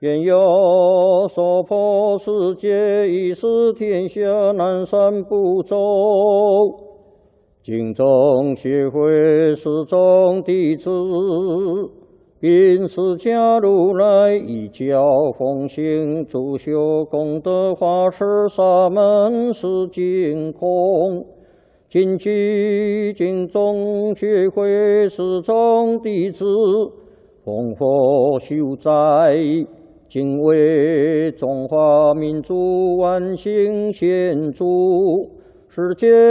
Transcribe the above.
愿有所破世界，以示天下南赡部洲。敬宗学会始终弟子，并释迦如来一教奉行，主修功德华世沙门是净空。谨记敬宗学会始终弟子，奉佛修斋，敬为中华民族万幸献祝，世界